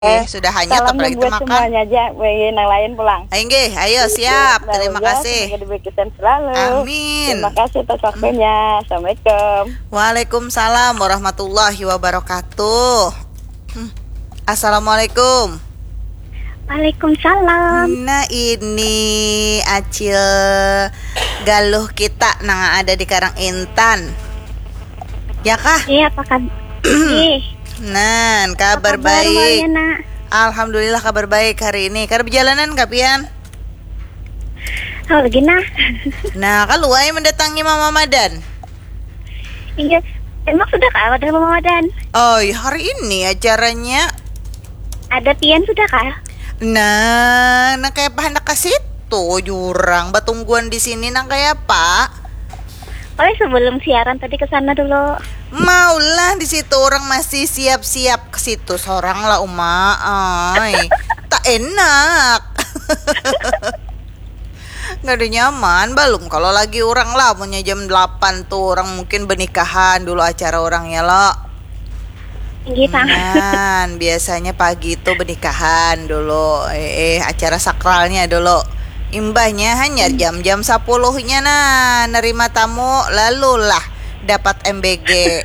Sudah hanyut Salamnya apalagi buat makan. semuanya aja, yang lain pulang. Ayo siap. Terima kasih. Semoga diberkahi selalu. Amin. Terima kasih atas waktunya. Assalamualaikum. Waalaikumsalam warahmatullahi wabarakatuh. Assalamualaikum. Waalaikumsalam. Nah ini Acil galuh kita nang ada di Karang Intan. Ya kah? Iya, apa kan? Nah, kabar baik. Nak? Alhamdulillah kabar baik hari ini. Karena perjalanan kapian? Oh, lagi nah. Nah, kalau ay mendatangi Mama Madan. Iya, emang sudah kah ada Mama Madan? Oh, ya hari ini acaranya. Ada Tian sudah kah? Nah kayak apa hendak kasih tuh jurang batungguan di sini nang kayak apa? Oh, sebelum siaran tadi ke sana dulu. Maulah di situ orang masih siap-siap ke situ seorang lah Uma. Ay, tak enak. Nggak ada nyaman belum kalau lagi orang lah punya jam 8 tuh orang mungkin bernikahan dulu acara orangnya lo. Gitu. Nah, biasanya pagi itu bernikahan dulu. Acara sakralnya dulu. Imbahnya hanya jam-jam 10-nya nah nerima tamu lalu lah dapat MBG.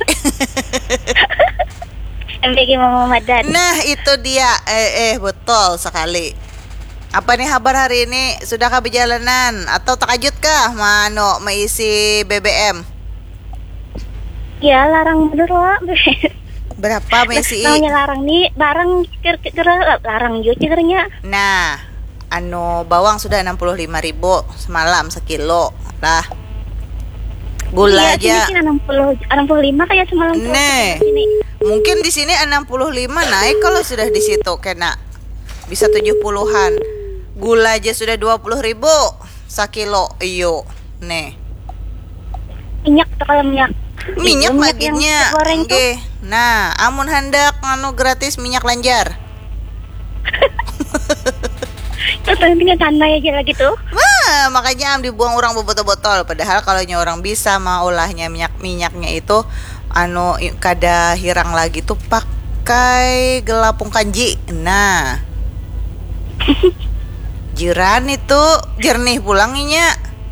MBG Mama Madan. Nah, itu dia. Betul sekali. Apa nih kabar hari ini? Sudahkah perjalanan atau takajud kah mano meisi BBM? Ya, larang bener loh. Berapa meisi? Namanya larang nih, barang kira-kira larang juga kiranya. Nah, bawang sudah 65.000 semalam sekilo lah. Gula iya, aja. Iya, 65 kayak semalam. Nih, mungkin di sini 65 naik kalau sudah di situ kena bisa 70-an. Gula aja sudah 20.000 sekilo. Iyo, nih. Minyak kalau minyak. Minyak baginya. Goreng tuh. Nah, amun hendak gratis minyak lanjar. Terus nantinya tanah aja lagi tuh. Wah, makanya dibuang orang botol-botol. Padahal kalau orang bisa maulahnya minyaknya itu kada hirang lagi tuh pakai gelapung kanji. Nah. Jiran itu jernih pulanginya.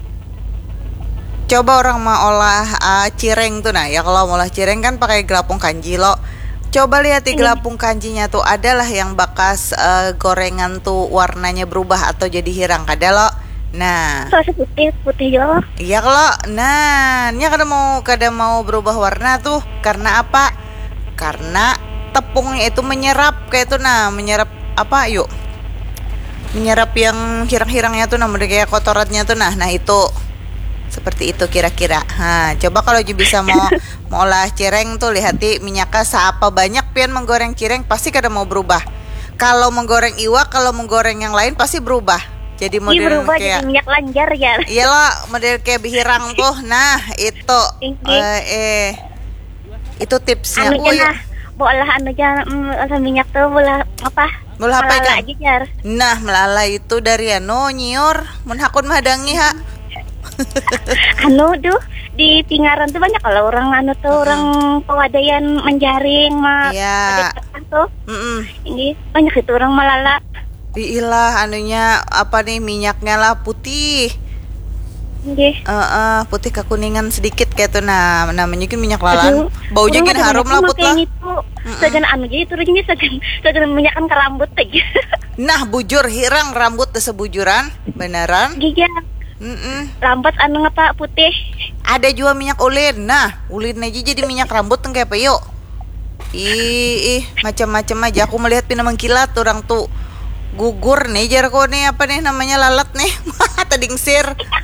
Coba orang mau olah cireng tuh nah ya kalau mau olah cireng kan pakai gelapung kanji lo. Coba lihat di gelapung kanjinya tuh adalah yang bekas gorengan tuh warnanya berubah atau jadi hirang kada lo. Nah, soalnya putih lo. iya kalau. Nah, ini kada mau berubah warna tuh karena apa? Karena tepungnya itu menyerap kayak itu nah, menyerap apa yuk? Menyerap yang hirang-hirangnya tuh nah, kayak kotorannya tuh nah itu. Seperti itu kira-kira. Coba kalau bisa mau olah cireng tuh lihat minyaknya seapa banyak pian menggoreng cireng pasti kada mau berubah. Kalau menggoreng iwak, kalau menggoreng yang lain pasti berubah. Jadi model berubah kayak jadi minyak lanjar ya. Iyalah, model kayak bihirang tuh. Nah, itu. Itu tipsnya. Bolah minyak tuh bolah apa? Bolah apa kan? Aja, nah, melalai itu dari nyior mun hakun madangi ha. Tuh di Pingaran tuh banyak kalau orang orang pewadaian menjaring ya. Tuh. Ini banyak itu orang malala. Iyalah apa nih minyaknya lah putih. Putih kekuningan sedikit kayak tuh nah namanya kan minyak lalang. Baunya kan harum lah putlah. Segan jadi itu segan minyak kan ke rambut aja. Nah, bujur hirang rambut sebujuran beneran. Gigi. Rambut ngapa putih. Ada juga minyak ulin. Nah, ulin aja jadi minyak rambut tuh kayak apa yuk. Macam-macam aja aku melihat pina mengkilat orang tuh gugur nih jar ko nih apa nih namanya lalat nih. Tadingsir.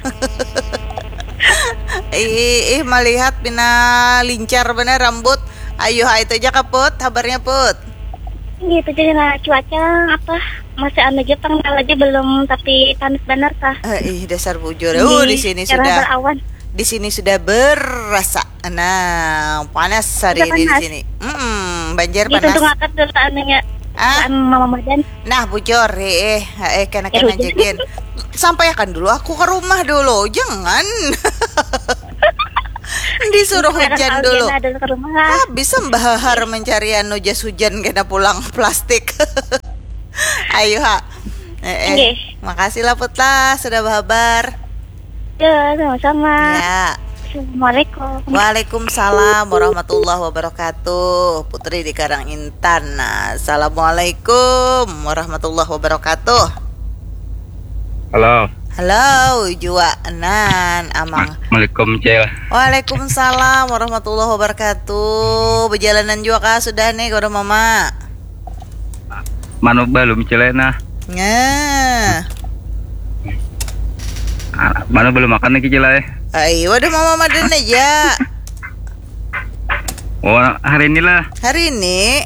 Melihat pina lincar bener rambut. Ayo itu aja kaput kabarnya put. Gitu jadi cuaca apa masih aja tanggal aja belum tapi panas benar tah. Dasar bujur. Di sini sudah berawan. Di sini sudah berasa. Nah, panas hari ini di sini. Banjir gitu panas. Gitu ngangkat dulu tanahnya. Mama Madan. Nah, bujur kena jagain. Sampaikan dulu aku ke rumah dulu. Jangan. Disuruh hujan dulu. Dulu ke rumah. Bisa bahar mencari anu jas hujan kena pulang plastik. Ayo ha. Nggih. Makasih lah Put lah sudah bahabar. Ya, sama-sama. Ya. Assalamualaikum. Waalaikumsalam warahmatullahi wabarakatuh. Putri di Karangintan. Nah, assalamualaikum warahmatullahi wabarakatuh. Halo. Halo, Jua Nan Amang. Assalamualaikum Cel. Waalaikumsalam warahmatullahi wabarakatuh. Perjalanan juga kah sudah nih ke rumah Mama? Manu belum celena. Nah. Manu belum makan nih Cel. Ayo, waduh Mama maden aja. Oh, hari inilah. Hari ini.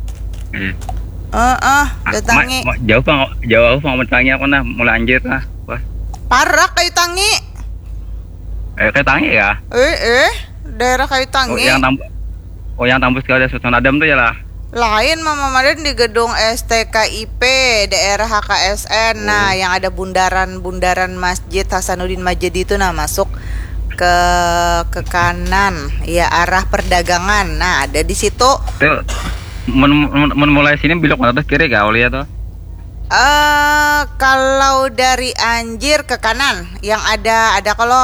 Datangi. Jauh mau tanya aku nah mulai anjir nah. Wah. Parah kayu tangi. Kayak tangi ya. Daerah kayu tangi. Yang tembus ke Sultan Adam tuh ya lah. Lain Mama Maden di gedung STKIP daerah HKSN. Nah, yang ada bundaran Masjid Hasanuddin Majid itu nah masuk ke kanan ya arah perdagangan. Nah, ada di situ. Tuh mulai sini belok mana tuh kiri gak oleh tuh? Kalau dari Anjir ke kanan yang ada kalau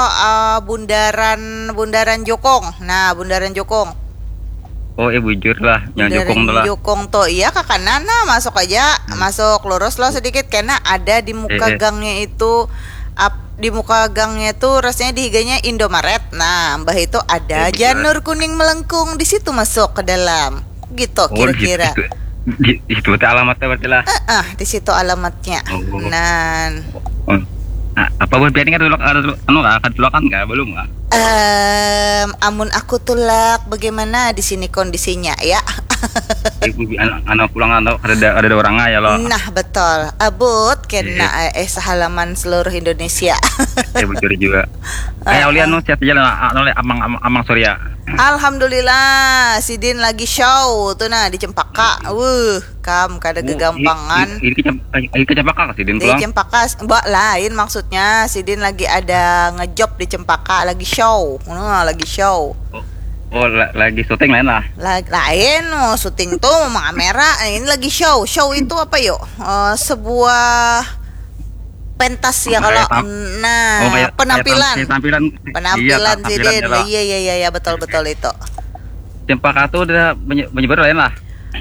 bundaran Jokong. Nah, bundaran Jokong. Oh, bujur lah, yang Jokong tuh lah. Jokong tuh, iya ke kanan, nah masuk aja, masuk lurus lo sedikit, karena ada di muka gangnya itu, di muka gangnya itu rasanya di higanya Indomaret. Nah, mbah itu ada janur kuning melengkung di situ masuk ke dalam, gitu kira-kira. Di situ alamatnya berarti lah. Di situ alamatnya. Nah. Apa buat biarin kan akan tulakan nggak belum nggak? Amun aku tulak bagaimana di sini kondisinya ya? Anak pulang ada orang ya lo. Nah betul, abut kena sehalaman seluruh Indonesia. Bocor juga. Kayak Olian sehat aja lah, oleh amang Surya. Alhamdulillah, Sidin lagi show tuh nah di Cempaka. Kada kegampangan. Ini ke Cempaka Sidin pulang. Di Cempaka, mbak lain maksudnya Sidin lagi ada ngejob di Cempaka lagi show. Lagi show. Oh, lagi syuting lain lah. Lain mau syuting tuh mau kamera. Ini lagi show. Show itu apa yuk? Sebuah pentas ya kalau penampilan Sidin. Iya betul itu. Cempaka tuh udah menyebar lain lah.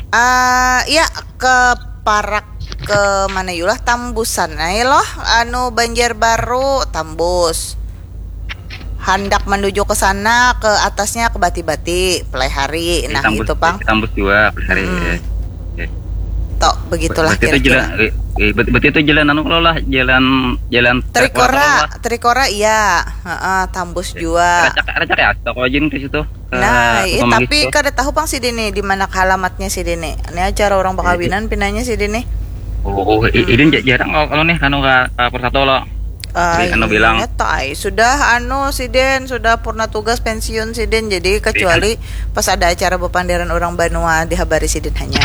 Ya ke Parak ke mana yulah Tambusan. Nah ya loh Banjarbaru Tambus. Hendak menuju ke sana ke atasnya ke Bati-Bati Pelehari. Nah Tambus, itu Bang. Tambus juga Pelehari. Tok begitulah kira-kira. Berarti itu jalan jalan Trikora iya. Tambus juga. Racak ya, toko jin ke situ. Nah, tapi kada tahu Bang si Dini di mana alamatnya si Dini. Ini acara orang bakawinan pinanya si Dini. Idin jarang kalau nih ke Persatu lo. Bilang sudah Sidin sudah purna tugas pensiun Sidin, jadi kecuali pas ada acara bepanderan orang Banua dihabari Sidin hanya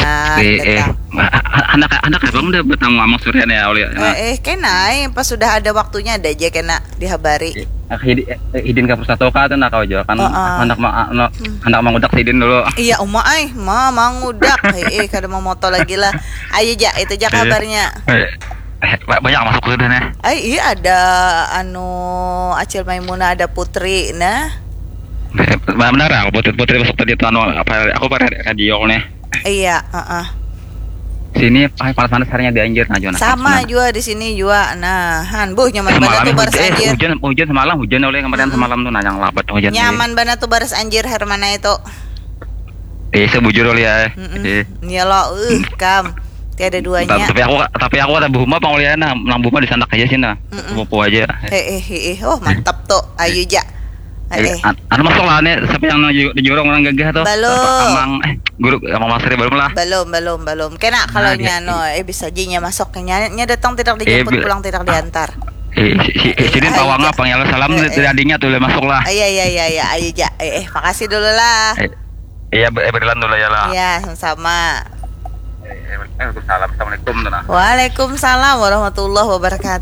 anak abang udah bertemu sama Surya ya oleh kena pas sudah ada waktunya ada aja kena dihabari. Hidin ke Persatu kan kau aja kan anak mangudak Sidin dulu. Iya mangudak kada mau moto lagi lah. Ayo ja itu ja kabarnya. Banyak masuk ke dan ya. Iya ada Acil Maimuna ada Putri nah. Benar aku putri masuk tadi tuh aku pada radio nih. Iya, Sini panas harinya di Anjir nah Jona. Sama juga di sini juga. Nah, nyaman banget tuh baris Anjir. Hujan semalam hujan oleh kemarin semalam tuh nanyang lapat hujan. Nyaman banget tuh baris Anjir Hermana itu. Sebujur oleh ya. Iya lo, kam. Tiada duanya. Tapi aku ada Buma Panguliana, nang Buma di sana aja sih nah. Pupu aja. Oh mantap tuh. Ayo ja. Masuk lah nih, siapa yang dijorong orang gagah tuh? Belum. Guru sama Mas Ri belum lah. Belum. Kena kalau nyano bisa jinya masuk nya datang tidak dijemput pulang tidak diantar. Sini pawangnya panggil salam dari adiknya tuh masuk lah. Iya. Ayo ja. Makasih dulu lah. Iya berilan dulu ya lah. Iya sama. Assalamualaikum. Waalaikumsalam warahmatullahi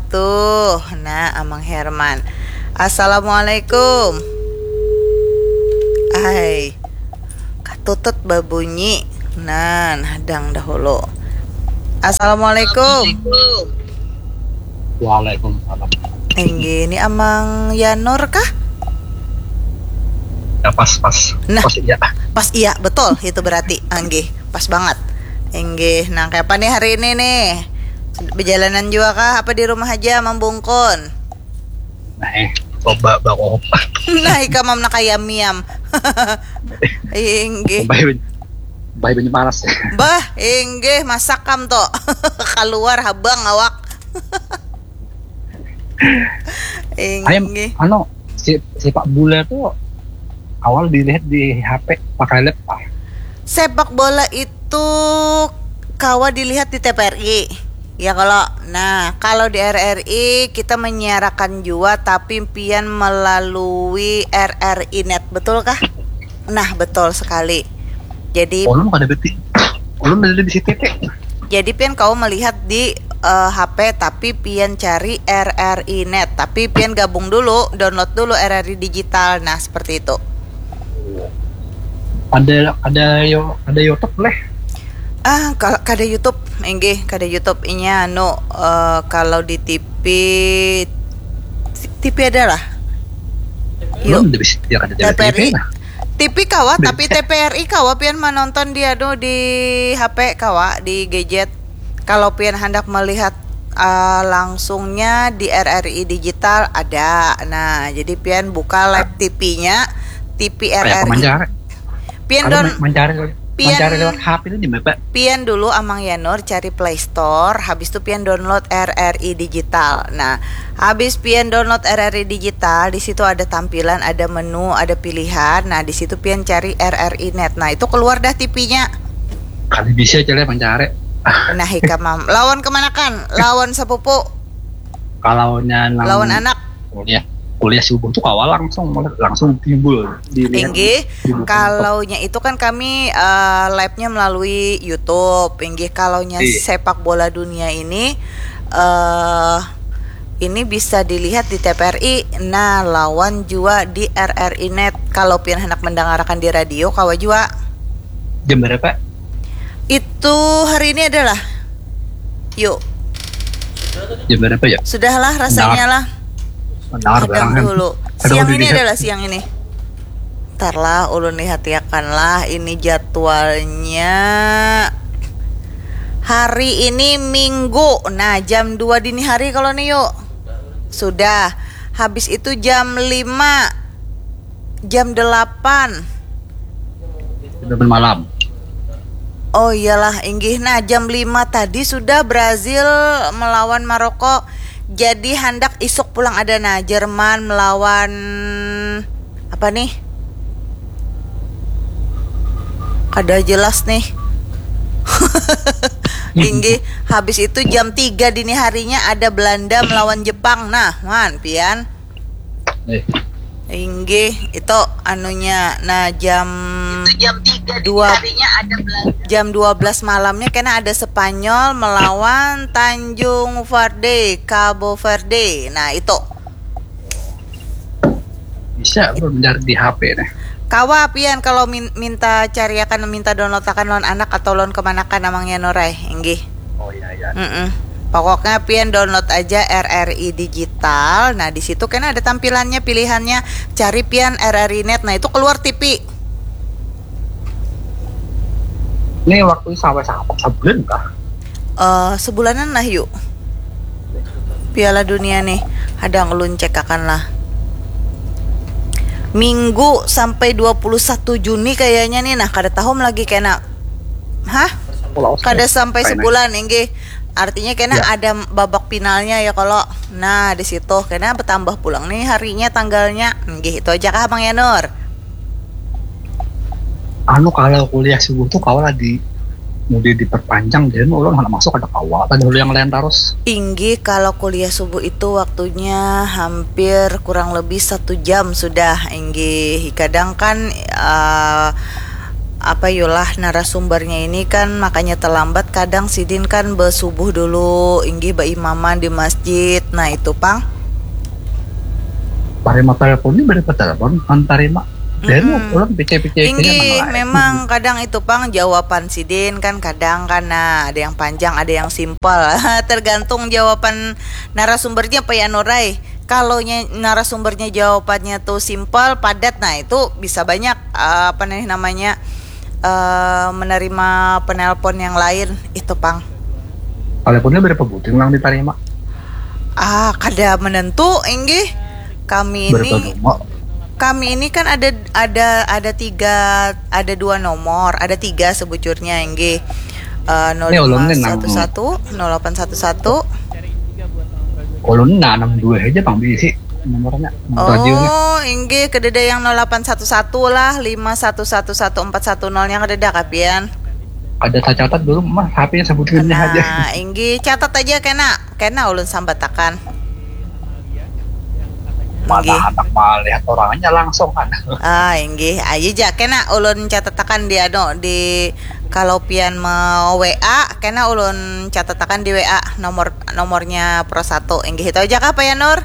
wabarakatuh. Nah, Amang Herman. Assalamualaikum. Hai. Katutut babunyi. Nah, hadang dahulu. Assalamualaikum. Waalaikumsalam. Ini Amang Yanur kah? Ya pas. Nah. Pas iya. Pas iya, betul. Itu berarti Angge, pas banget. Angge, nah kayak apa nih hari ini nih? Berjalanan juga kah? Apa di rumah aja membungkun? Nah, coba bakop. Nah, ikamam na kaya miam. Ingge. Bay banyak panas. Bah, ingge masakam to. Keluar habang awak. Ayam, Ingge. sepak bola tuh awal dilihat di HP pakai laptop. Sepak bola itu kawa dilihat di TVRI. Ya kalau di RRI kita menyiarakan juga tapi pian melalui RRI Net, betul kah? Nah, betul sekali. Jadi Ulun kada beti. Ulun ada di situ. Jadi pian kau melihat di HP tapi pian cari RRI Net, tapi pian gabung dulu, download dulu RRI digital. Nah, seperti itu. Ada YouTube leh. Kalau kada YouTube, kada YouTube inya kalau di TV adalah. Ulun ada bisa dia kada TVRI. TV nah. TV kawa, tapi TVRI kawa pian menonton dia di HP kawa, di gadget. Kalau pian hendak melihat langsungnya di RRI digital ada. Nah, jadi pian buka live TV-nya, TV RRI. Pian Mencari lewat HP itu di mana? Pian dulu Amang Yanur cari Play Store, habis itu pian download RRI digital. Nah, habis pian download RRI digital, di situ ada tampilan, ada menu, ada pilihan. Nah, di situ pian cari RRI Net. Nah, itu keluar dah TV-nya. Kali bisa aja mencari. Nah, hikamam. Lawan kemana kan? Lawan sepupu. Lawan anak. Kuliah subuh tuh awal langsung timbul di kalaunya itu kan kami live-nya melalui YouTube. Kalaunya sepak bola dunia ini bisa dilihat di TVRI. Nah, lawan juga di RRI Net. Kalau pian hendak mendengarkan di radio kawa juga. Jam berapa? Itu hari ini adalah. Yuk. Jam berapa ya? Sudahlah rasanya lah. Hadang dulu. Siang ini adalah siang ini. Ntarlah ulun lihat-lihatkanlah ini jadwalnya. Hari ini Minggu. Nah, jam 2 dini hari kalau nih yuk. Sudah. Habis itu jam 5. Jam 8. Jam malam. Oh iyalah, inggih. Nah, jam 5 tadi sudah Brazil melawan Maroko. Jadi hendak isuk pulang ada Jerman melawan apa nih? Kada jelas nih. Inggih, habis itu jam 3 dini harinya ada Belanda melawan Jepang. Nah, pian. Inggih, itu anunya. Nah, jam 3 harinya ada Belanda. Jam 12 malamnya kena ada Spanyol melawan Tanjung Verde, Cabo Verde. Nah, itu. Bisa mencari di HP nih. Kawa pian kalau minta cariakan, minta download akan lawan anak atau lawan kemanakan namanya Norai, inggih. Oh iya. Pokoknya pian download aja RRI digital. Nah, di situ kan ada tampilannya, pilihannya. Cari pian RRI Net. Nah, itu keluar TV. Ini waktu sampai sebulan kah? Sebulanan lah yuk. Piala Dunia nih. Hadang ulun cek akan lah. Minggu sampai 21 Juni kayaknya nih. Nah, kada tahun lagi kena. Hah? Kada sampai sebulan, inggih. Artinya kena ada babak finalnya ya kalau. Nah, di situ kena bertambah pulang nih harinya, tanggalnya. Nggih, itu aja kah Bang Yanur? Kalau kuliah subuh tuh kawal mau diperpanjang dan ulun hendak masuk ada kawal tadi dulu yang lain terus. Inggih, kalau kuliah subuh itu waktunya hampir kurang lebih 1 jam sudah. Inggih, kadang kan narasumbernya ini kan makanya terlambat. Kadang sidin kan bersubuh dulu, inggih berimaman di masjid. Nah, itu pang parima telepon ini berapa telepon antarima Dan orang pice-pice Inggi, memang kadang itu pang jawaban sidin kan kadang karena ada yang panjang, ada yang simpel. Tergantung jawaban narasumbernya Pak Yanurai. Kalau narasumbernya jawabannya tuh simpel, padat, nah itu bisa banyak menerima penelpon yang lain itu pang. Teleponnya berapa butir yang diterima? Kada menentu, Inggi. Kami ini kan ada dua nomor, ada tiga sebujurnya, Engge. 0511 0811. Ulun 62 aja Bang bisi nomornya. Oh, Engge kededa yang 0811 lah, 5111410 yang kededa kapian. Ada saya catat dulu mah HP-nya sebutinnya aja. Nah, Engge catat aja kena ulun sambatakan. Mana anak mah lihat orangnya langsung kan. Inggih, ayo ja kena ulun catatakan dia di kalau pian mau WA kena ulun catatakan di WA nomornya Pro 1. Inggih itu aja kah Pak Yanur?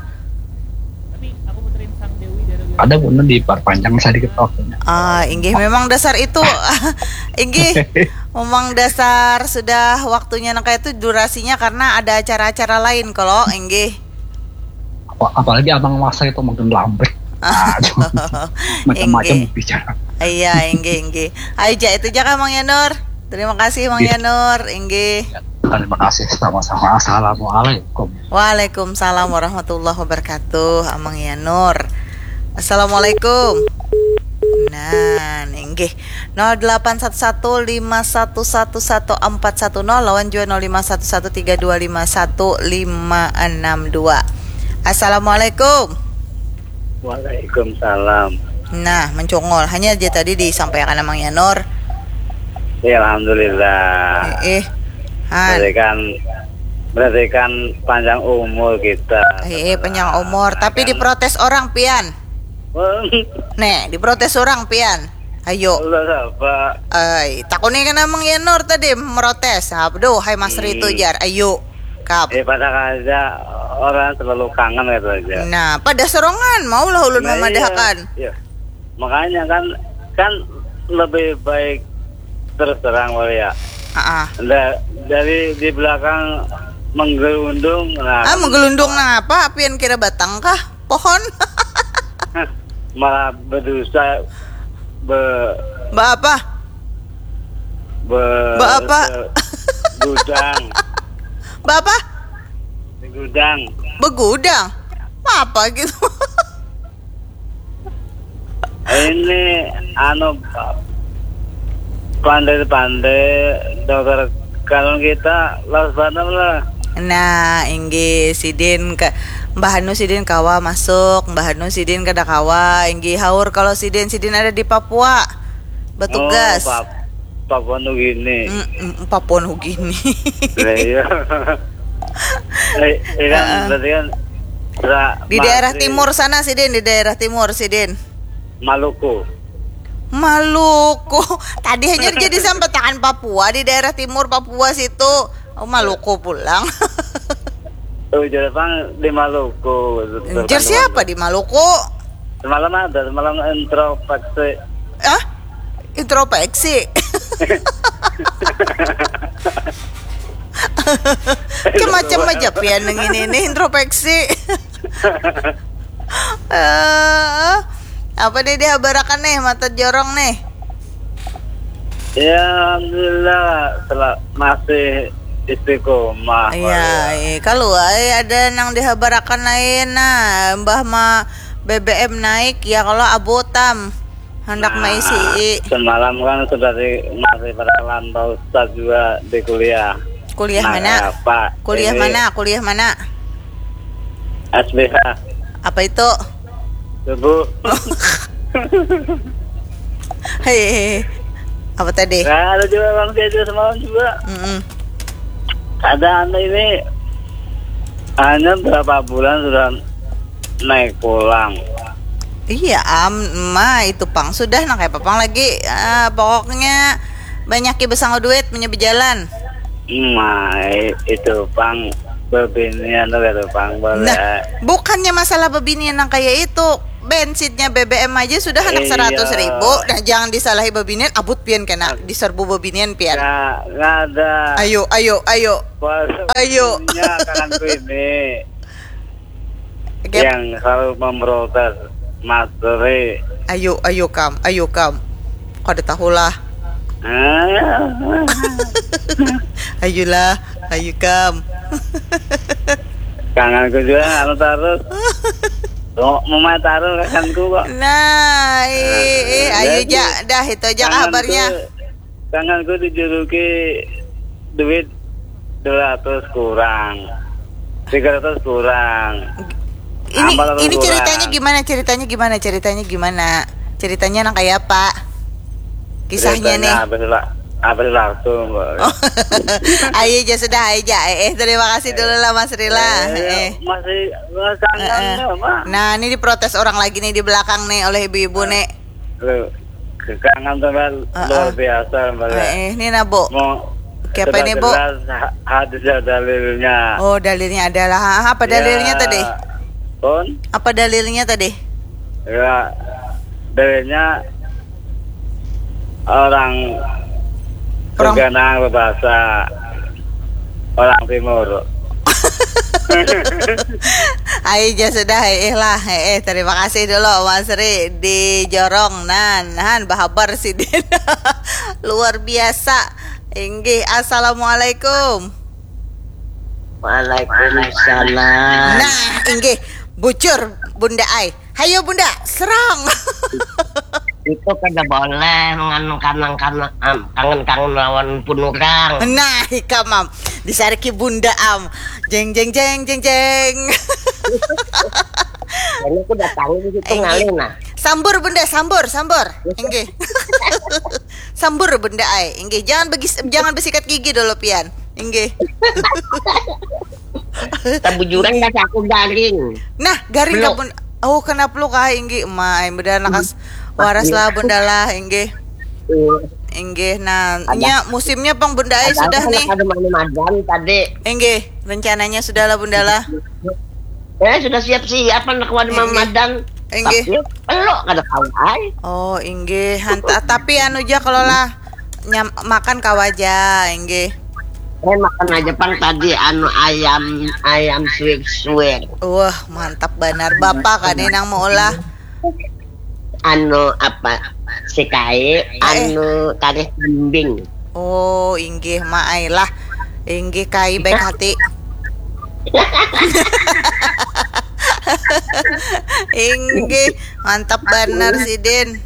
Ada guna diperpanjang sedikit waktunya. Inggih memang dasar itu. Inggih, memang dasar sudah waktunya kayak itu durasinya karena ada acara-acara lain kalau inggih. Apalagi abang masa itu makin lambat. Macam-macam bicara. Iya, Inggi. Ayo itu aja Mang Yanur. Terima kasih Mang Yanur, Inggi. Terima kasih sama-sama. Assalamualaikum. Waalaikumsalam warahmatullahi wabarakatuh, Mang Yanur. Assalamualaikum. Nah, Inggi. 081151111410 lawan juga 051132515662. Assalamualaikum. Waalaikumsalam. Nah, mencongol. Hanya aja tadi disampaikan Mang Yanur. Ya, alhamdulillah. Berarti kan panjang umur kita. Panjang umur. Tapi diprotes orang, Pian. Nih, diprotes orang, Pian. Ayo. Takutnya kan Mang Yanur tadi merotes. Aduh, hai Mas Rito jar. Ayo. Kap. Pada aja orang selalu kangen gitu aja. Nah, pada serongan maulah ulun memadahkan. Iya. Makanya kan lebih baik terus terang ya. Dari di belakang menggelundung. Menggelundung apa? Apian kira batang kah? Pohon? Malah berdosa apa? Apa? Gudang. Bapak? Begudang? Apa gitu? Ini pandai-pandai dokter kalon kita las banam lah. Nah, Inggi sidin ke Mbah Hanu sidin kawa masuk, Mbah Hanu sidin kada kawa, Inggi haur kalau sidin ada di Papua. Bertugas. Papua Nugini. Papua Nugini. Iya. Berarti kan di daerah timur sana sidin, di daerah timur sidin. Maluku. Tadi hanya jadi sampai tangan Papua di daerah timur Papua situ. Maluku pulang. Jepang di Maluku. Jar siapa di Maluku? Semalam introspeksi. Introspeksi. Macam aja pian ini introspeksi. Apa nih dia barakan nih mata jorong nih? Ya alhamdulillah masih istiqomah. Iya, kalau ada nang dihabarakan lain mbah ma BBM naik ya kalau abotam hendak maisi. Semalam kan sudah masih pada lantau Ustaz juga di kuliah. Kuliah mana? Pak. Kuliah mana? SBH. Apa itu? Subuh. Hei. Apa tadi? Nah, ada juga bang dia semalam juga. Ada ini hanya berapa bulan sudah naik pulang. Iya, itu pang sudah nang kayak papang lagi. Pokoknya banyak besang duit punya berjalan. Itu pang bebinian tuh gitu Bang boleh. Nah, bukannya masalah bebinian yang kayak itu. Bensinnya BBM aja sudah anak Iya. 100.000. Nah, jangan disalahi bebinian, abut pian kena diserbu bebinian pian. Nggak ada. Ayo. Ayo. Kananku ini Gap. yang selalu memprotes materi. Ayo kam. Kau ada tahu lah. Ayolah, ayo kam. Kangenku juga anu terus. Mau taruh kangenku kok. Nah, ayo ja, dah itu aja kabarnya. Kangenku dijuluki duit 200 kurang. 300 kurang. Ini ceritanya gimana? Ceritanya anak kayak apa? Kisahnya nih. Apa langsung. Ayo aja sudah aja. Terima kasih dulu lah Mas Rila. Masih kangen Pak. Nah, ini diprotes orang lagi nih di belakang nih oleh ibu-ibu nih. Lu kangen teman luar biasa Mbak. Ini Nabo. Mau Siapa ini, Bu? Hadisnya dalilnya. Oh, dalilnya adalah apa dalilnya tadi? Pun? Apa dalilnya tadi? Ya, dalilnya orang Keganang berbahasa orang timur. Ayo sudah lah. Terima kasih dulu Mas Ri di Jorong nan bahabar si Din. Luar biasa. Inggih, assalamualaikum. Waalaikumsalam. Nah, inggih, bucur Bunda Ai. Hayo Bunda, serang. Itu kagak boleh kangen lawan pun orang. Nah, ikamam disariki Bunda am. Jeng. Karena aku datang di situ ngalih nah. Sambur Bunda, sambur. Inggih. Sambur Bunda Ai. Inggih, jangan bersikat gigi dulu pian. Inggih. Tabujuran dah aku garing. Nah, garing ka Bunda. Oh, kenapa lu kah inggih emai bedah nakas waras lah Bunda lah inggih. Inggih, nah nya musimnya pang Bunda Ai sudah nih. Ada madan tadi. Inggih, rencananya sudah lah Bunda lah. Sudah siap-siap anak wadah madan. Inggih. Peluk kada kawan. Oh, inggih. Tapi anu ja kalau lah makan kawaja, inggih. Makan aja pang tadi anu ayam suwir. Wah, mantap benar Bapak kan nang mau olah. Anu apa sikai anu tarik kambing. Oh, inggih maai lah. Inggih kai baik hati. Inggih, mantap benar si Den.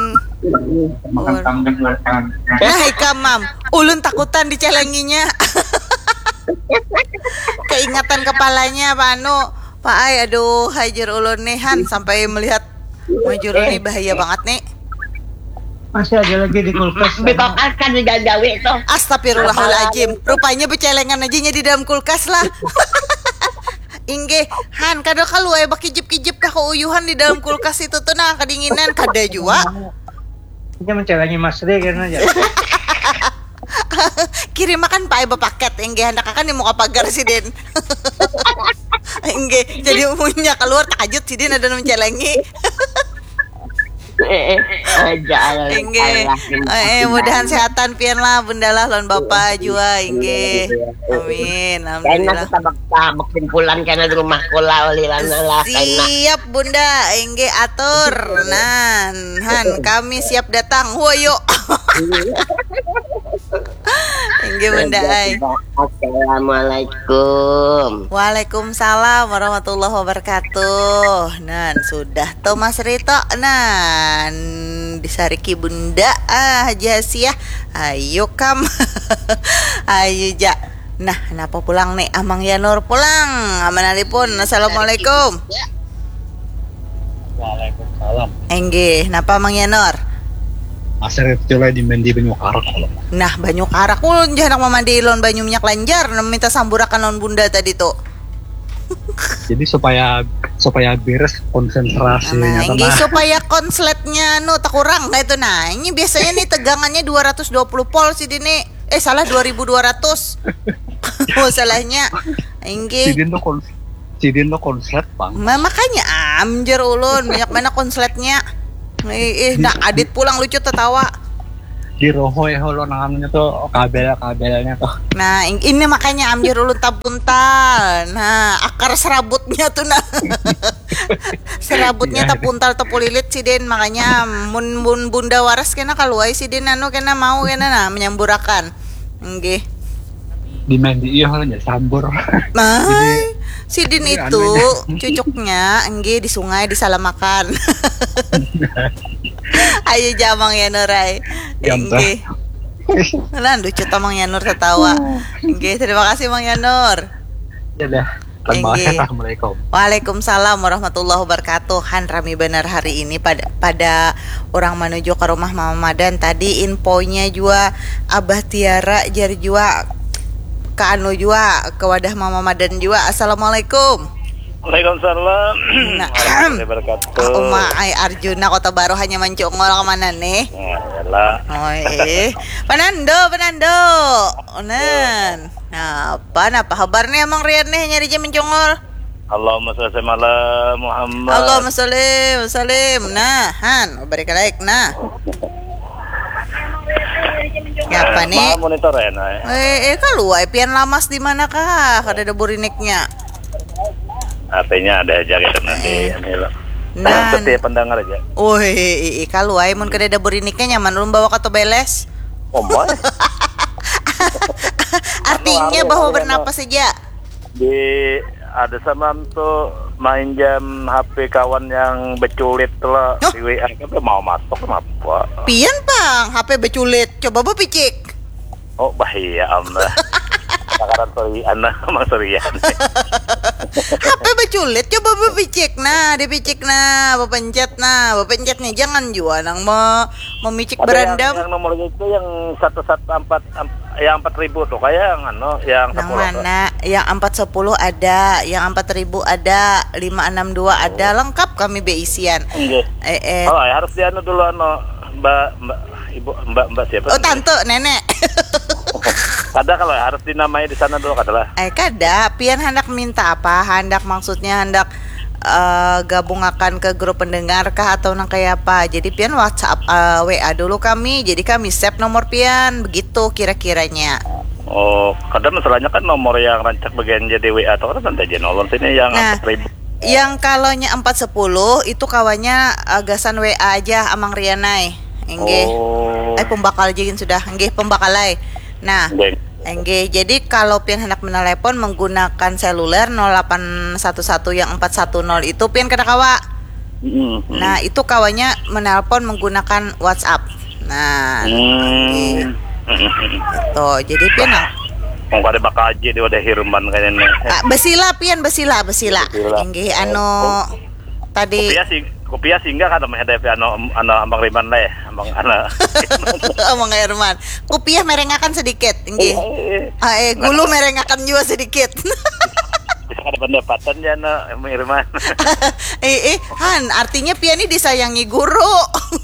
Nah, ikamam, ulun takutan dicelenginya. Keingatan kepalanya Pak Ai, aduh hajar ulun nih Han sampai melihat majur ini bahaya banget nih. Masih ada lagi di kulkas. Betokan kan digawe itu. Astagfirullahaladzim, rupanya becelengan aja di dalam kulkas lah. Inggih, Han, kado kalau ay bakijip-kijip ka keuyuhan di dalam kulkas itu tuh nah kedinginan kada juga. Dia mencelengi Mas Ri karena aja. Kirim makan Pak Ibu paket inggih hendak akan di muka pagar si Den. Inggih, jadi umumnya keluar takajut si Den ada mencelengi. Inggih. Mudahan sehatan pian lah Bunda lah lawan Bapak jua inggih. Amin. Alhamdulillah. Tabak kumpulan karena di rumah kula lah. Siap Bunda, inggih atur. Nan, Han, kami siap datang. Woyo. Inggih Bunda Ai. Assalamualaikum. Waalaikumsalam warahmatullahi wabarakatuh. Nan, sudah toh Mas Rito. Nan, disariki Bunda Jasiah. Ayo kam. Ayo ja. Nah, kenapa pulang nih? Amang Yanur pulang. Amanalipun. Assalamualaikum. Waalaikumsalam. Enggih, napa Mang Yanur? Masih mulai di mandi banyu karak kalau. Nah, banyu karak ulun jangan mandi lon banyu minyak lanjar, minta samburakan lon Bunda tadi tuh. Jadi supaya beres konsentrasinya. Nah, supaya konsletnya tak kurang nah itu nah. Ini biasanya nih tegangannya 220 volt sih ini. Salah 2200. Oh, salahnya. Sidin tuh konslet bang. Makanya amjer ulun banyak mana konsletnya. Nah Adit pulang lucu tertawa. Di rohoy holo namanya tuh kabelnya tuh. Nah ini makanya amjer ulun tapuntal. Nah akar serabutnya tuh nah. Serabutnya tapuntal tapulilit sidin makanya mun bunda waras kena kaluai sidin kena mau kena nah menyamburakan. Nggih. Di main di iya holo jadi sambur. Sidin itu cucuknya nggih di sungai disalamakan. Ayo jamang ya Nurai. Nggih. Lan lucu ta Mang Yanur tertawa. Nggih, terima kasih Mang Yanur. Ya dah. Assalamualaikum. Waalaikumsalam warahmatullahi wabarakatuh. Han rame benar hari ini pada orang menuju ke rumah Mama Madan. Tadi infonya juga Abah Tiara jar juga ke anu juga ke wadah Mama Madan juga. Assalamualaikum. Waalaikumsalam. Warahmatullahi wabarakatuh. Uma ai Arjuna Kota Baru hanya mencongol kemana nih? Yalah. Panando. Onan. Apa kabarnya Mang Rian nih nyari jam mencongol? Allahumma sholli ala Muhammad. Allahumma sholli. Nah, Han, berikan like nah. Ngapa nih? Monitor ya, nah. Kaluai pian lamas di mana kah? Kada ada buriniknya. HP-nya ada aja gitu nanti. Nah, setiap pendengar aja. Kaluai mun kada ada buriniknya nyaman ulun bawa ka beles. Boy. Artinya bahwa bernapas saja. Ada sama tuh main jam HP kawan yang beculit lah di WA kan mau masuk kenapa? Pian bang, HP beculit. Coba picik. Oh bahaya Allah. Sekarang Sorian. HP beculit, coba picik. Nah, dipicik nah, bapencet nih jangan juga nang memicik berandam. Yang nomornya itu yang 114 yang 4.000 tuh kayak yang 10. Yang mana? Yang 410 ada, yang 4.000 ada, 562 ada, lengkap kami beisian. Oh, harus dianu dulu Mbak siapa? Oh, tante, nenek. Kada kalau harus dinamai di sana dulu kadalah. Kada, pian hendak minta apa? Hendak maksudnya hendak gabungakan ke grup pendengar kah atau nang kayak apa? Jadi pian WhatsApp WA dulu kami. Jadi kami save nomor pian, begitu kira-kiranya. Oh, kadang masalahnya kan nomor yang rancak bagian jadi WA atau kan nanti aja nolong sini yang 4.000. Yang kalaunya 410 itu kawannya gasan WA aja Amang Rianai. Enggih. Pembakal jigin sudah. Enggih pembakalai. Nah, enggih. Jadi kalau pian hendak menelepon menggunakan seluler 0811 yang 410 itu pian kada kawa. Nah, itu kawannya menelpon menggunakan WhatsApp. Nah, itu. Jadi pian mau kada bakal aja dia udah Hirman kayaknya. Besila pian besila. Enggih tadi Kopiah singgah kan mah ada Abang Riman lah ya, Abang Herman. Kopiah merengakan sedikit, nggih. Gulu merengakan juga sedikit. Bisa ada pendapatan ya Abang Herman. Han, artinya pian ini disayangi guru.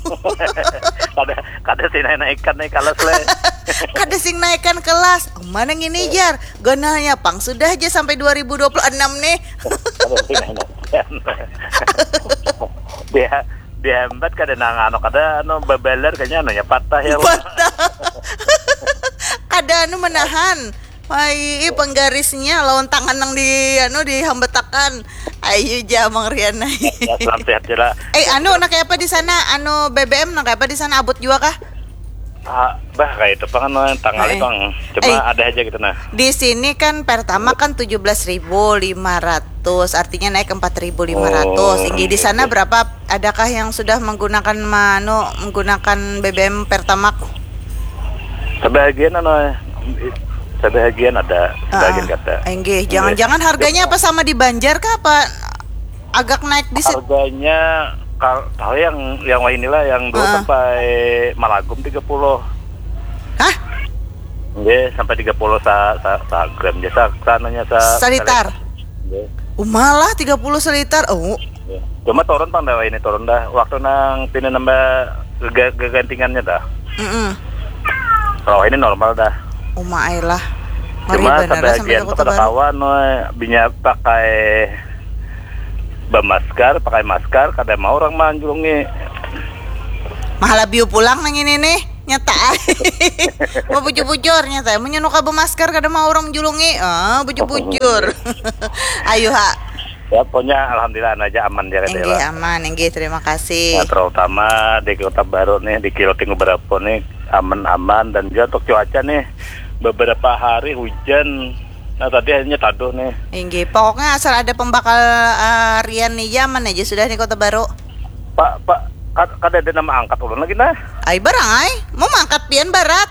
Kada sih naikkan kelas le. Kada sing naikkan kelas. Mana ngini jar? Gananya pang sudah aja sampai 2026 nih. Dia hebat kada kada babeler kayaknya patah ya. Kada menahan. Penggarisnya lawan tangan nang dihambetakan. Ayo jamang Riana. Ya, salam sehat jela. Nak kayak apa di sana? BBM nak kayak apa di sana abot juga kah? Bah kayak itu Bang tanggal Bang. Coba ada aja gitu nah. Di sini kan pertama kan 17.500, artinya naik ke 4.500. Di sana berapa? Adakah yang sudah menggunakan menggunakan BBM Pertamax? Sebagian ada, sebagian kata. Jangan-jangan harganya apa sama di Banjar kah apa agak naik di situ? Harganya tahu yang inilah yang dulu sampai Malagum 30. Hah? Nggih, sampai 30 gram jasa sananya selitar. Malah 30 selitar. Cuma turun Bang dah ini turun dah. Waktu nang pina nambah kegantingannya dah. Kalau ini normal dah. Lah. Cuma bener, sampai sampai agian ke tuh Kota kada Baru. kawan binya pakai pakai masker kada mau orang manjungi. Mahalabiu pulang nang ini nih nyata. Mau bujur-bujur nyata. Menyenuh ka masker kada mau orang menjulungi. Bujur-bujur. Ayo ha. Ya pokoknya alhamdulillah aja aman ya Enggih aman, enggih terima kasih. Nah, terutama di Kota Baru nih di kilo tinggal berapa nih aman-aman dan juga untuk cuaca nih beberapa hari hujan. Nah tadi hanya taduh nih. Enggih, pokoknya asal ada pembakal Rian nih aman aja sudah nih Kota Baru. Pak kada ada nama angkat ulun lagi nah. Ay barang ay, mau mangkat pian barat.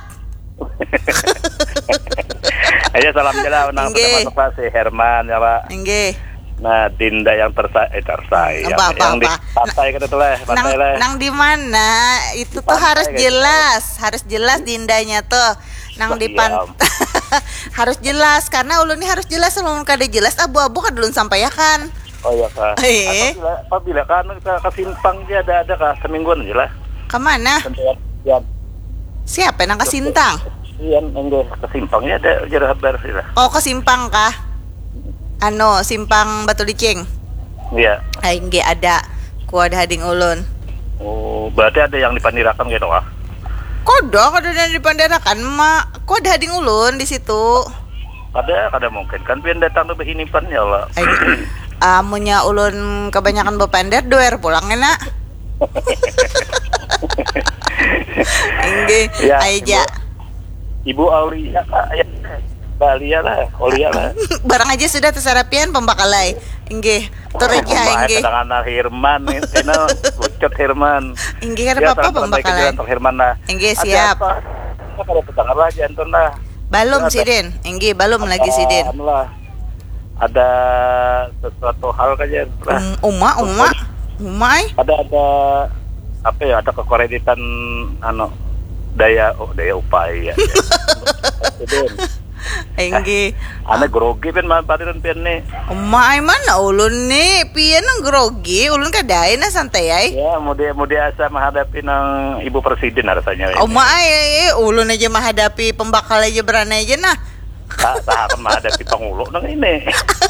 Ayo salam jela nang Enggih. masuk kelas si Herman ya Pak. Enggih. Nah Dinda yang tersayang Apa. di pantai kada tuh lah pantai lah. Nang di mana? Itu tuh Pantai harus gitu. harus jelas Dindanya tuh. Nang di Iya. harus jelas karena ulun ini harus jelas, ulun kada jelas abu-abu kada ulun sampaikan. Oh iya Kak. Eh. Apabila kan ke simpang dia ada Kak semingguan aja lah. Kemana? Ya, Siapa nang Kasintang? iya enggak ke simpangnya ada jarah kabar sih lah. Oh, ke Simpang kah? Ano, Simpang Batu Licing. Iya. Ay, enggak ada. Ku ada hading ulun. Oh, berarti ada yang dipandirakan gitu Kak. Kodok ada yang dipanderakan mak. Ku ada hading ulun di situ. Kada mungkin kan pian datang lebih hinipan ya Allah. Ay, amunya ulun kebanyakan bepander doer pulang enak. Enggak, Ya, aja. Ibu Aulia Kak, ya. Balia lah, Aulia lah. Barang aja sudah tersarapian pembakalai. Enggak, toreja enggak. Dengan Herman itu lucut Herman. Enggak ada apa-apa pembakalai. Untuk Herman lah. Enggak siap. Kada tetangga lagi Anton lah. Balum si Den. Enggak, balum lagi si Den. Anu lah. Ada sesuatu hal kaja lah. Umai. Ada apa ya? Ada kekreditan daya upaya. Enggak. Ana grogi pen manfaatin pen nih. Umai mana ulun nih? Pian nang grogi, ulun kadai na santai ay. Ya, mau dia asa menghadapi nang ibu presiden rasanya. Umai, ulun aja menghadapi pembakal aja berani aja nah. Tak akan menghadapi pangulo nang ini.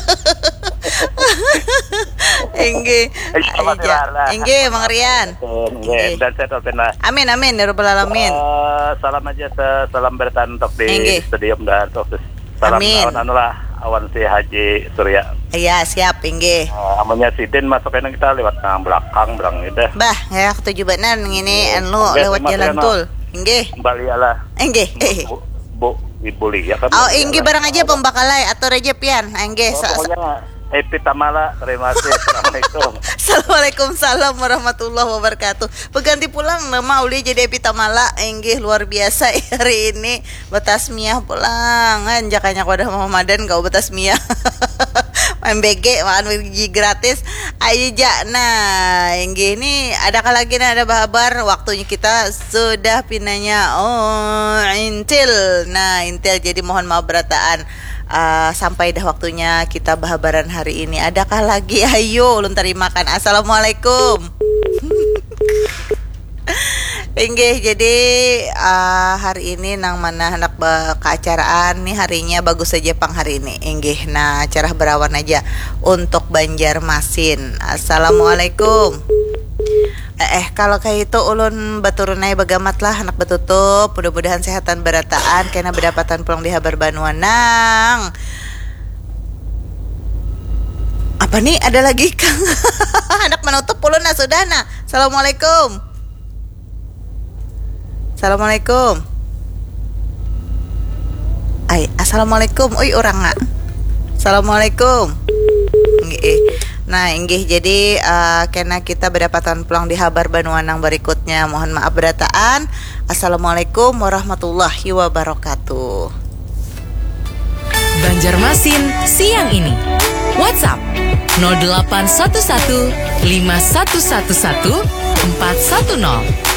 Enggak. Enggak, Mang Rian. Dan saya tahu benar. Amin ya rabbal alamin. Salam aja salam bertahan untuk di Enggih. stadium dan untuk salam Amin. awan si Haji Surya. Iya, siap enggak. Amannya si Den masuk kita lewat nang belakang gitu. Bah, ya ketujuh benar ngini anu Enggak, lewat terima jalan kasih, tol. Enggak. Kembali lah. Enggak. Bu Ibu Lia kan. Oh, enggak barang aja pembakalai atau reja pian. Enggak. Pokoknya Epi Tamala, terima kasih. Assalamualaikum. Assalamualaikum salam warahmatullahi wabarakatuh. Pengganti pulang nama uli jadi Epi Tamala. Enggih luar biasa hari ini. Betasmiah pulang. Anjakanya kuada Muhammadan kau betasmiah. MBG makan biji gratis. Ayo ja. Nah, enggih ini adakah lagi ada bahabar waktunya kita sudah pinanya Intel. Nah, Intel jadi mohon maaf berataan. Sampai dah waktunya kita bahabaran hari ini. Adakah lagi? Ayo ulun terimakan. Assalamualaikum. Pinggih jadi hari ini nang mana hendak keacaraan nih harinya bagus saja pang hari ini. Inggih nah acara berawan aja untuk Banjarmasin. Assalamualaikum. Kalau kayak itu ulun baturunai bagamat lah anak betutup. Mudah-mudahan sehatan berataan karena berdapatan pulang di Habar Banuan nang. Apa nih ada lagi Kang? Anak menutup ulun nah sudah nah. Assalamualaikum. Assalamualaikum. Assalamualaikum. Oi orang nggak? Assalamualaikum. Nah, inggih jadi karena kita berdapatan pulang di Habar Banuan yang berikutnya. Mohon maaf berataan. Assalamualaikum warahmatullahi wabarakatuh. Banjarmasin siang ini. WhatsApp 0811 5111 410.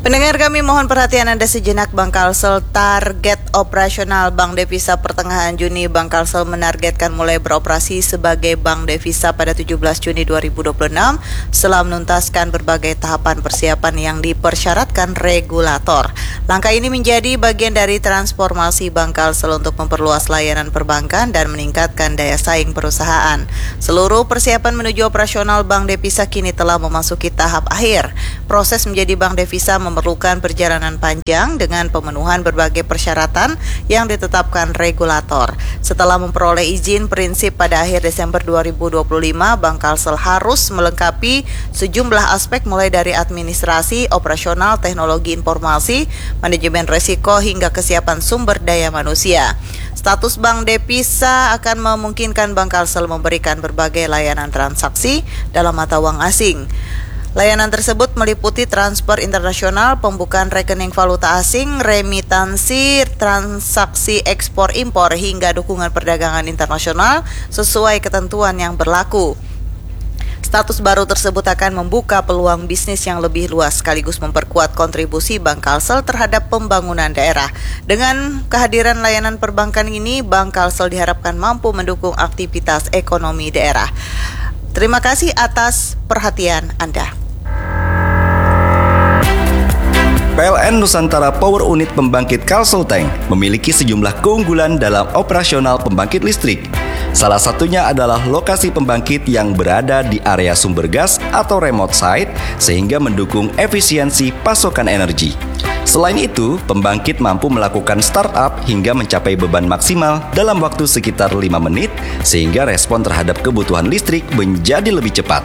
Pendengar kami mohon perhatian Anda sejenak. Bank Kalsel target operasional Bank Devisa pertengahan Juni. Bank Kalsel menargetkan mulai beroperasi sebagai Bank Devisa pada 17 Juni 2026 setelah menuntaskan berbagai tahapan persiapan yang dipersyaratkan regulator. Langkah ini menjadi bagian dari transformasi Bank Kalsel untuk memperluas layanan perbankan dan meningkatkan daya saing perusahaan. Seluruh persiapan menuju operasional Bank Devisa kini telah memasuki tahap akhir. Proses menjadi Bank Devisa memerlukan perjalanan panjang dengan pemenuhan berbagai persyaratan yang ditetapkan regulator. Setelah memperoleh izin prinsip pada akhir Desember 2025, Bank Kalsel harus melengkapi sejumlah aspek mulai dari administrasi, operasional, teknologi informasi, manajemen risiko hingga kesiapan sumber daya manusia. Status Bank Devisa akan memungkinkan Bank Kalsel memberikan berbagai layanan transaksi dalam mata uang asing. Layanan tersebut meliputi transfer internasional, pembukaan rekening valuta asing, remitansi, transaksi ekspor-impor hingga dukungan perdagangan internasional sesuai ketentuan yang berlaku. Status baru tersebut akan membuka peluang bisnis yang lebih luas sekaligus memperkuat kontribusi Bank Kalsel terhadap pembangunan daerah. Dengan kehadiran layanan perbankan ini, Bank Kalsel diharapkan mampu mendukung aktivitas ekonomi daerah. Terima kasih atas perhatian Anda. PLN Nusantara Power Unit Pembangkit Kalsel Tank memiliki sejumlah keunggulan dalam operasional pembangkit listrik. Salah satunya adalah lokasi pembangkit yang berada di area sumber gas atau remote site sehingga mendukung efisiensi pasokan energi. Selain itu, pembangkit mampu melakukan startup hingga mencapai beban maksimal dalam waktu sekitar 5 menit sehingga respon terhadap kebutuhan listrik menjadi lebih cepat.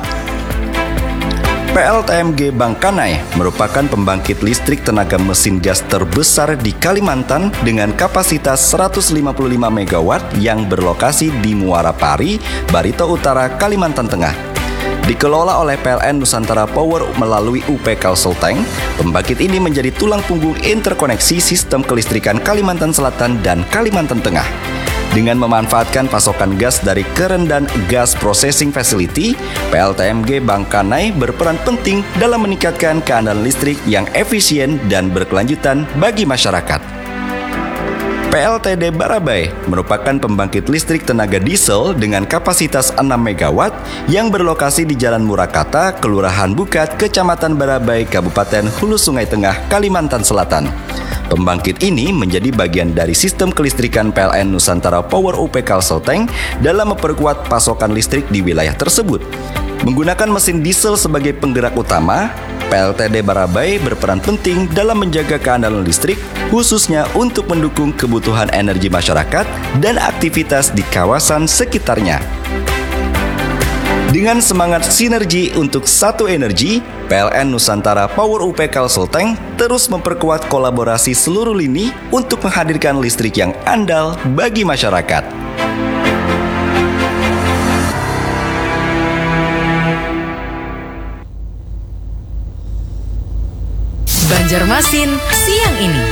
PLTMG Bangkanai merupakan pembangkit listrik tenaga mesin gas terbesar di Kalimantan dengan kapasitas 155 MW yang berlokasi di Muara Pari, Barito Utara, Kalimantan Tengah. Dikelola oleh PLN Nusantara Power melalui UP Kalsel Tank, pembangkit ini menjadi tulang punggung interkoneksi sistem kelistrikan Kalimantan Selatan dan Kalimantan Tengah. Dengan memanfaatkan pasokan gas dari Kerendan Gas Processing Facility, PLTMG Bangkanai berperan penting dalam meningkatkan keandalan listrik yang efisien dan berkelanjutan bagi masyarakat. PLTD Barabai merupakan pembangkit listrik tenaga diesel dengan kapasitas 6 MW yang berlokasi di Jalan Murakata, Kelurahan Bukat, Kecamatan Barabai, Kabupaten Hulu Sungai Tengah, Kalimantan Selatan. Pembangkit ini menjadi bagian dari sistem kelistrikan PLN Nusantara Power UP Kalsel Tank dalam memperkuat pasokan listrik di wilayah tersebut. Menggunakan mesin diesel sebagai penggerak utama, PLTD Barabai berperan penting dalam menjaga keandalan listrik, khususnya untuk mendukung kebutuhan energi masyarakat dan aktivitas di kawasan sekitarnya. Dengan semangat sinergi untuk satu energi, PLN Nusantara Power UP Kalsel Tank terus memperkuat kolaborasi seluruh lini untuk menghadirkan listrik yang andal bagi masyarakat. Banjarmasin siang ini.